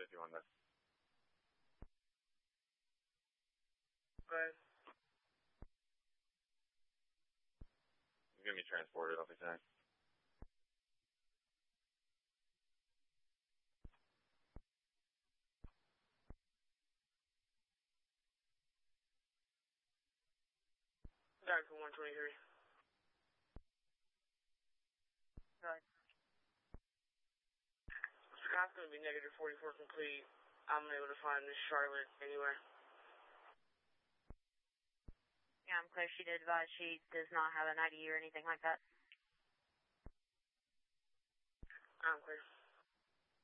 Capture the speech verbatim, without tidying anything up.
if you want that. Go ahead. He's going to be transported off the tank. Back to one twenty-three. Go ahead. Scott's going to be negative forty-four complete. I'm able to find this Charlotte anywhere. Yeah, I'm clear. She did advise she does not have an I D or anything like that. I'm clear.